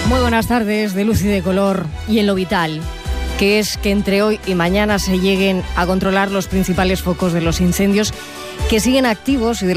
Muy buenas tardes, de luz y de color, y en lo vital, que es que entre hoy y mañana se lleguen a controlar los principales focos de los incendios que siguen activos y de